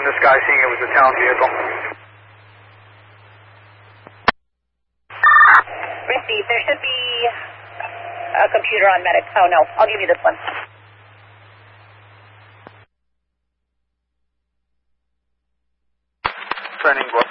this guy seeing it was a town vehicle. Receive. There should be a computer on medic. Oh, no. I'll give you this one. Training, what?